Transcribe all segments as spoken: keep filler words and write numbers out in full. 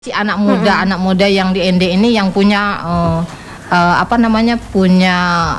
Si anak muda, mm-hmm. anak muda yang di N D ini yang punya uh, uh, apa namanya punya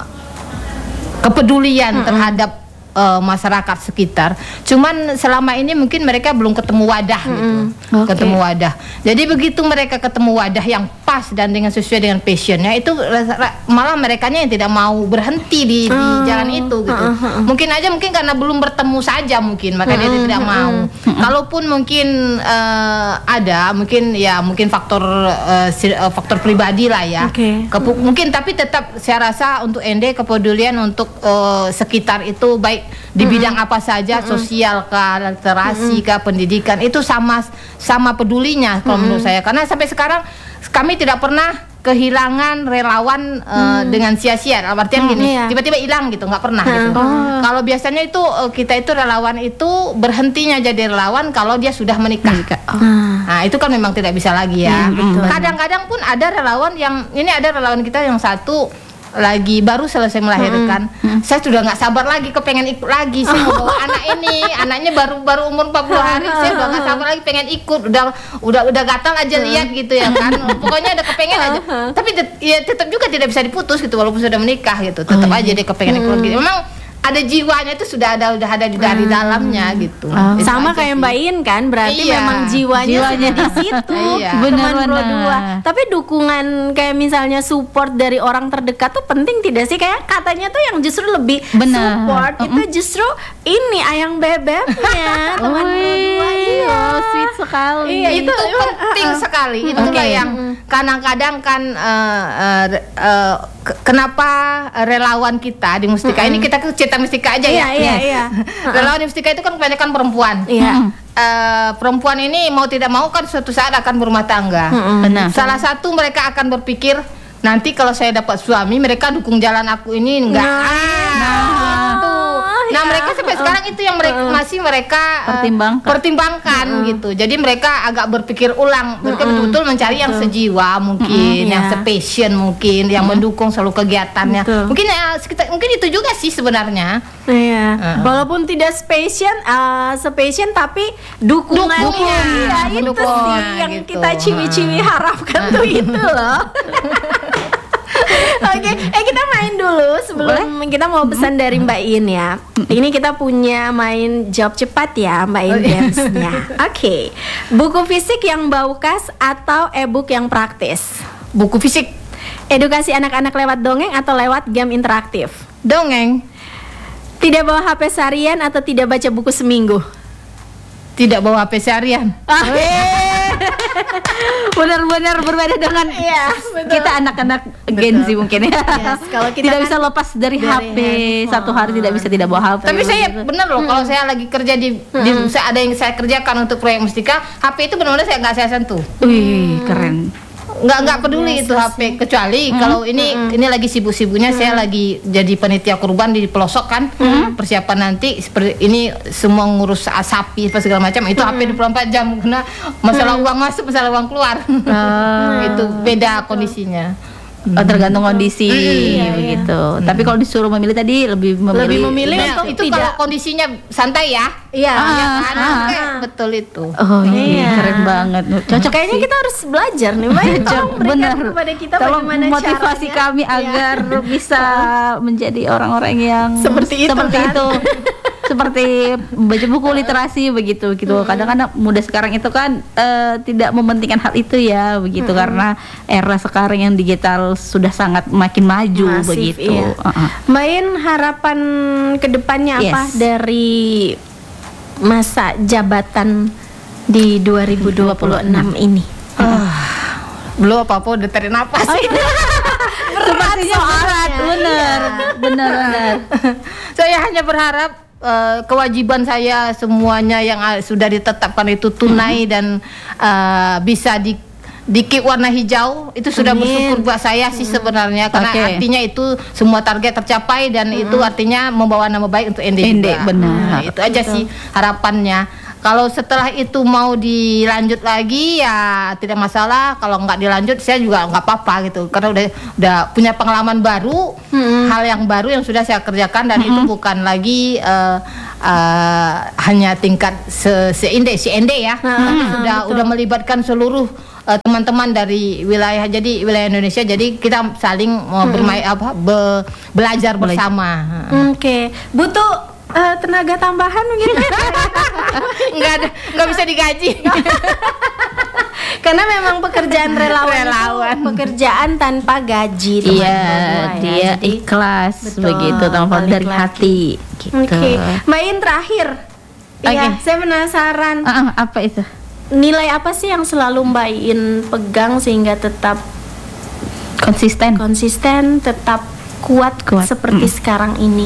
kepedulian mm-hmm. terhadap uh, masyarakat sekitar. Cuman selama ini mungkin mereka belum ketemu wadah mm-hmm. gitu, okay. ketemu wadah. Jadi begitu mereka ketemu wadah yang pas dan dengan sesuai dengan passionnya, itu malah merekanya yang tidak mau berhenti di, di uh, jalan itu gitu. Uh, uh, uh. Mungkin aja mungkin karena belum bertemu saja mungkin makanya uh, dia tidak uh, mau. Uh, uh. Kalaupun mungkin uh, ada mungkin ya mungkin faktor uh, faktor pribadi lah ya. Okay. Kepu- mungkin tapi tetap saya rasa untuk N D kepedulian untuk uh, sekitar itu baik di bidang uh, apa saja, uh, sosial kah, literasi uh, kah, pendidikan itu sama sama pedulinya kalau uh, menurut saya. Karena sampai sekarang kami tidak pernah kehilangan relawan uh, hmm. dengan sia-sia. Artian hmm, gini, iya. tiba-tiba hilang gitu, nggak pernah. Hmm. Gitu. Oh. Kalau biasanya itu uh, kita itu relawan itu berhentinya jadi relawan kalau dia sudah menikah. Oh. Nah itu kan memang tidak bisa lagi ya. Hmm, kadang-kadang pun ada relawan yang ini ada relawan kita yang satu lagi baru selesai melahirkan, hmm. Hmm. saya sudah nggak sabar lagi, kepengen ikut lagi, saya mau bawa anak ini, anaknya baru baru umur empat puluh hari, saya udah nggak sabar lagi pengen ikut, udah udah udah gatal aja lihat gitu ya kan, pokoknya ada kepengen aja, tapi tet- ya tetap juga tidak bisa diputus gitu walaupun sudah menikah gitu, tetap oh, aja iya. dia kepengen ikut gitu, memang ada jiwanya itu sudah ada udah ada di dari hmm. dalamnya gitu. Oh. Sama kayak Mbak In kan, berarti iya. memang jiwanya, jiwanya di situ. Iya. Benar-benar. Tapi dukungan kayak misalnya support dari orang terdekat tuh penting tidak sih? Kayak katanya tuh yang justru lebih bener. support uh-uh. itu justru ini ayang bebeknya teman berdua. Iya, sweet sekali. Iya, itu, itu penting uh-uh. sekali. Itu okay. kayak yang kadang-kadang kan uh, uh, uh, kenapa relawan kita di Mustika uh-uh. ini kita cerita Mustika aja iya, ya. Iya, iya. Relawan di Mustika itu kan kebanyakan perempuan. Iya. Uh, perempuan ini mau tidak mau kan suatu saat akan berumah tangga. Mm-hmm. Benar. Salah satu mereka akan berpikir nanti kalau saya dapat suami mereka dukung jalan aku ini enggak. Nah, ah, nah, gitu. Nah, ya. mereka sampai sekarang itu yang mereka uh, masih mereka pertimbangkan, uh, pertimbangkan uh, gitu. Jadi mereka agak berpikir ulang. Mereka uh, betul-betul mencari uh, yang sejiwa mungkin, uh, yang yeah. sepassion mungkin, yang uh, mendukung selalu kegiatannya. Betul. Mungkin ya sekitar, mungkin itu juga sih sebenarnya. Iya. Uh. Walaupun tidak spesial, uh, spesial tapi dukungannya Dukung, ya, itu dukung, sih yang gitu. kita ciwi-ciwi harapkan uh. tuh itu loh. Oke, okay. eh kita main dulu sebelum Boleh? kita mau pesan dari Mbak In ya. Ini kita punya main jawab cepat ya Mbak In gamesnya. Oke, okay. Buku fisik yang bau khas atau e-book yang praktis? Buku fisik. Edukasi anak-anak lewat dongeng atau lewat game interaktif? Dongeng. Tidak bawa H P seharian atau tidak baca buku seminggu? Tidak bawa H P seharian. Ah. Benar-benar berbeda dengan iya, kita anak-anak Gen Z mungkin ya. Yes, kalau kita tidak kan bisa lepas dari, dari H P handphone. Satu hari tidak bisa tidak bawa H P. Tapi saya benar loh hmm. kalau saya lagi kerja di, hmm. di saya ada yang saya kerjakan untuk proyek Mustika, H P itu benar-benar saya nggak saya sentuh. Wih, keren. nggak nggak peduli yes, itu H P kecuali hmm. kalau ini hmm. ini lagi sibuk-sibuknya hmm. saya lagi jadi panitia kurban di pelosok kan hmm. persiapan nanti seperti ini semua ngurus sapi segala macam itu hmm. H P dua puluh empat jam karena masalah hmm. uang masuk masalah uang keluar hmm. itu beda kondisinya. Oh, tergantung kondisi hmm, iya, begitu. Iya. Tapi kalau disuruh memilih tadi lebih memilih, lebih memilih nah, untuk itu tidak. Kalau kondisinya santai ya. Iya. Ah, ya kan? ah, Oke, ah. betul itu. Oh iya, keren banget. Cocok. Kayaknya kita harus belajar nih, Mbak. Tolong berikan kepada kita tolong bagaimana motivasi caranya. kami agar ya. bisa menjadi orang-orang yang seperti itu. Seperti kan? itu. Seperti baca buku literasi begitu gitu. Kadang-kadang muda sekarang itu kan uh, tidak mementingkan hal itu ya begitu hmm. karena era sekarang yang digital sudah sangat makin maju. Masif, begitu. Iya. Uh-uh. Mbak In, harapan kedepannya yes. apa dari masa jabatan di dua ribu dua puluh enam ini? Uh, belum apa-apa udah tarik napas. Oh, iya. Sepertinya berat, benar, benar, benar. Saya hanya berharap Uh, kewajiban saya semuanya yang uh, sudah ditetapkan itu tunai mm-hmm. dan uh, bisa di dikit warna hijau itu sudah Amin. Bersyukur buat saya sih sebenarnya karena okay. artinya itu semua target tercapai dan mm-hmm. itu artinya membawa nama baik untuk N D juga. Benar. Nah, itu aja Betul. Sih harapannya. Kalau setelah itu mau dilanjut lagi ya tidak masalah. Kalau nggak dilanjut saya juga nggak apa-apa gitu. Karena udah udah punya pengalaman baru, hmm. hal yang baru yang sudah saya kerjakan dan hmm. itu bukan lagi uh, uh, hanya tingkat se, se N D, si N D ya, hmm. tapi sudah betul. Udah melibatkan seluruh uh, teman-teman dari wilayah, jadi wilayah Indonesia, jadi kita saling uh, bermain apa be, belajar bersama. Oke, okay. Butuh uh, tenaga tambahan mungkin? Nggak ada, nggak bisa digaji. Karena memang pekerjaan relawan, relawan. Itu pekerjaan tanpa gaji. Iya, dia ya. ikhlas. Betul, begitu tanpa dari lagi. hati. Gitu. Oke, okay. Main terakhir. Iya, okay. Saya penasaran. Uh, uh, apa itu? Nilai apa sih yang selalu Mbak In pegang sehingga tetap konsisten, konsisten, tetap kuat, kuat. seperti mm. sekarang ini?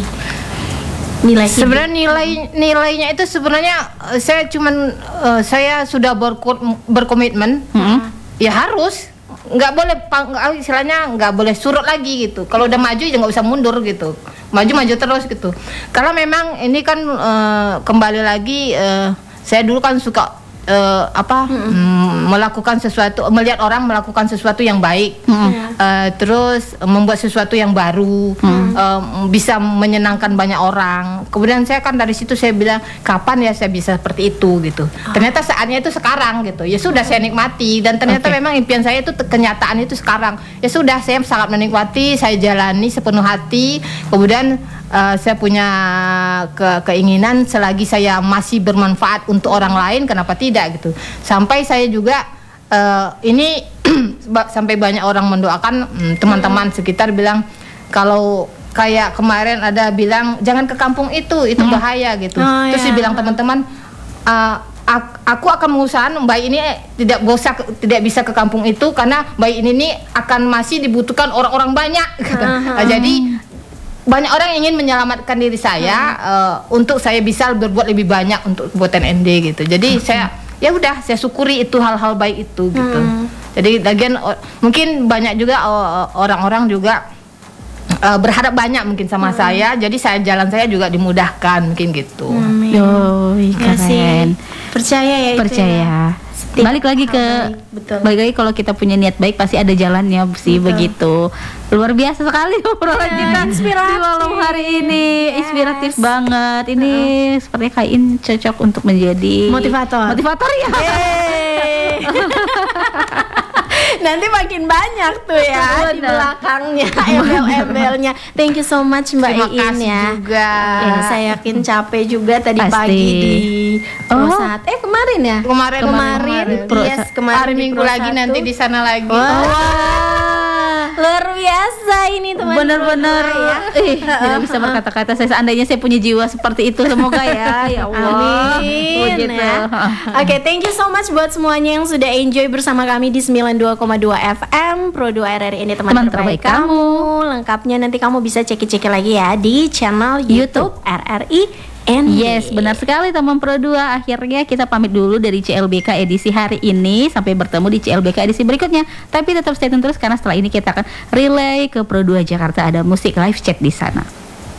Nilai sebenarnya nilai nilainya itu sebenarnya saya cuman uh, saya sudah berko, berkomitmen mm-hmm. ya harus nggak boleh istilahnya nggak boleh surut lagi gitu. Kalau udah maju ya nggak usah mundur gitu, maju maju terus gitu. Karena memang ini kan uh, kembali lagi uh, saya dulu kan suka Uh, apa mm-hmm. melakukan sesuatu, melihat orang melakukan sesuatu yang baik, mm-hmm. uh, terus membuat sesuatu yang baru, mm-hmm. uh, bisa menyenangkan banyak orang. Kemudian saya kan dari situ saya bilang kapan ya saya bisa seperti itu gitu. Oh. Ternyata saatnya itu sekarang gitu. Ya sudah saya nikmati dan ternyata okay. memang impian saya itu kenyataan itu sekarang. Ya sudah saya sangat menikmati, saya jalani sepenuh hati. Kemudian Uh, saya punya ke keinginan selagi saya masih bermanfaat untuk orang lain, kenapa tidak gitu. Sampai saya juga uh, ini sampai banyak orang mendoakan, hmm, teman-teman sekitar bilang kalau kayak kemarin ada bilang jangan ke kampung itu, itu bahaya gitu. Oh, terus yeah. dibilang teman-teman, uh, aku akan mengusahakan bayi ini tidak bisa tidak bisa ke kampung itu karena bayi ini nih akan masih dibutuhkan orang-orang banyak. Gitu. Uh-huh. Jadi banyak orang yang ingin menyelamatkan diri saya hmm. uh, untuk saya bisa berbuat lebih banyak untuk kebuatan N D gitu. Jadi hmm. saya ya udah saya syukuri itu hal-hal baik itu gitu. Hmm. Jadi lagian uh, mungkin banyak juga uh, orang-orang juga uh, berharap banyak mungkin sama hmm. saya. Jadi saya jalan saya juga dimudahkan mungkin gitu. Amin. Yo, keren. Percaya ya Percaya. Itu ya. Balik lagi ke baik, balik lagi kalau kita punya niat baik pasti ada jalannya sih. Betul. Begitu. Luar biasa sekali obrolan ya, kita inspiratif di malam hari ini. Yes. Inspiratif banget. Ini uh-uh. sepertinya Kain cocok untuk menjadi motivator. Motivator ya. Nanti makin banyak tuh ya di belakangnya embel-embelnya. Thank you so much Mbak Iin ya. Juga. Ya, saya yakin capek juga tadi Pasti. pagi di Pro oh. saat. Eh kemarin ya? Kemarin kemarin. kemarin. Yes, kemarin hari Minggu lagi satu. Nanti di sana lagi. Wow. Wow. Luar biasa ini teman-teman. Bener-bener ya. Eh, tidak bisa berkata-kata. Saya seandainya saya punya jiwa seperti itu, semoga ya. Ya Allah. Amin. Ya. Oke, okay, thank you so much buat semuanya yang sudah enjoy bersama kami di sembilan puluh dua koma dua F M Pro dua R R I ini teman, teman terbaik, terbaik kamu. kamu. Lengkapnya nanti kamu bisa cek-cek lagi ya di channel YouTube, YouTube. R R I N D. Yes, benar sekali teman Pro dua. Akhirnya kita pamit dulu dari C L B K edisi hari ini. Sampai bertemu di C L B K edisi berikutnya. Tapi tetap stay tune terus karena setelah ini kita akan relay ke Pro dua Jakarta. Ada musik live chat di sana.